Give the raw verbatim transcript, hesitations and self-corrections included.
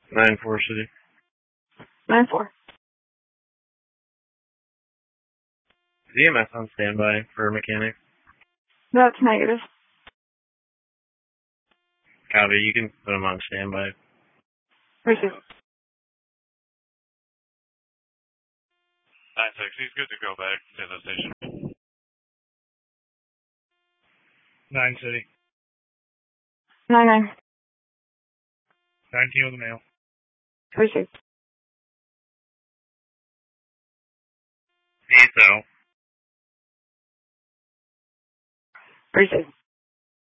nine four City. nine four. Is E M S on standby for mechanics? That's negative. Copy, you can put them on standby. Received. nine six, he's good to go back to the station. nine City. nine nine. nineteen with the mail. Received. E S O. Received.